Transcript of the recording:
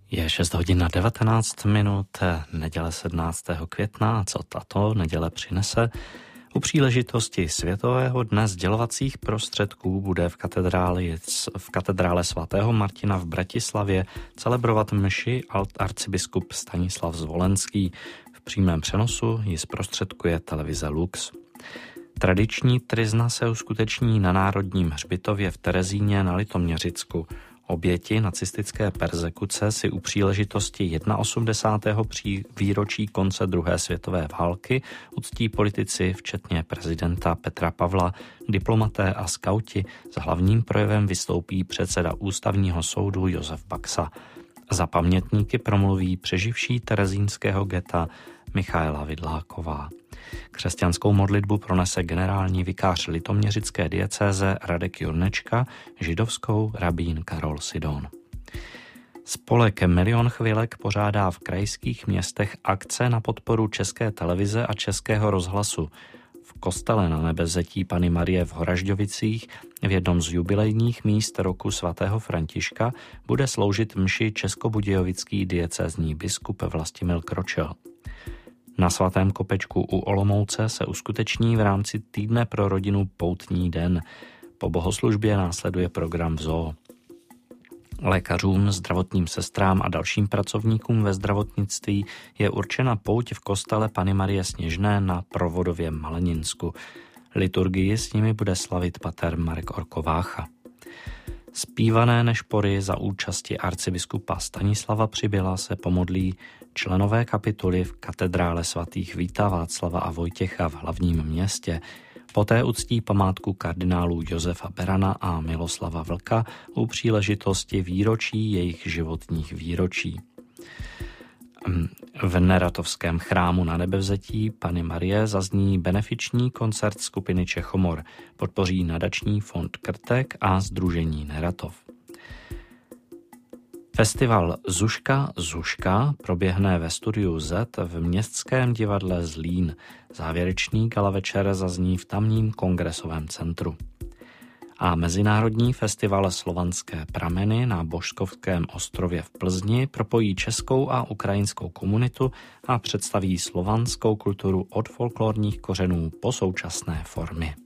Je 6 hodin a 19 minut, neděle 17. května. Co tato neděle přinese? U příležitosti Světového dne sdělovacích prostředků bude v katedrále svatého Martina v Bratislavě celebrovat mši arcibiskup Stanislav Zvolenský. V přímém přenosu ji zprostředkuje televize Lux. Tradiční tryzna se uskuteční na Národním hřbitově v Terezíně na Litoměřicku. Oběti nacistické perzekuce si u příležitosti 81. výročí konce druhé světové války uctí politici, včetně prezidenta Petra Pavla, diplomaté a skauti. S hlavním projevem vystoupí předseda Ústavního soudu Josef Baxa. Za pamětníky promluví přeživší terezínského geta Michaela Vidláková. Křesťanskou modlitbu pronese generální vikář litoměřické diecéze Radek Jurnečka, židovskou rabín Karol Sidon. Spolek Milion chvilek pořádá v krajských městech akce na podporu České televize a Českého rozhlasu. V kostele na Nebevzetí Panny Marie v Horažďovicích, v jednom z jubilejních míst roku svatého Františka, bude sloužit mši českobudějovický diecézní biskup Vlastimil Kročel. Na Svatém Kopečku u Olomouce se uskuteční v rámci týdne pro rodinu poutní den. Po bohoslužbě následuje program v zoo. Lékařům, zdravotním sestrám a dalším pracovníkům ve zdravotnictví je určena pouť v kostele Panny Marie Sněžné na Provodově Maleninsku. Liturgii s nimi bude slavit pater Marek Orkovácha. Zpívané nešpory za účasti arcibiskupa Stanislava Přibyla se pomodlí členové kapituly v katedrále svatých Víta, Václava a Vojtěcha v hlavním městě. Poté uctí památku kardinálů Josefa Berana a Miloslava Vlka u příležitosti výročí jejich životních výročí. V Neratovském chrámu na Nebevzetí Panny Marie zazní benefiční koncert skupiny Čechomor. Podpoří nadační fond Krtek a sdružení Neratov. Festival Zuška proběhne ve studiu Z v Městském divadle Zlín. Závěrečný gala večer zazní v tamním kongresovém centru. A Mezinárodní festival Slovanské prameny na Božskovském ostrově v Plzni propojí českou a ukrajinskou komunitu a představí slovanskou kulturu od folklorních kořenů po současné formy.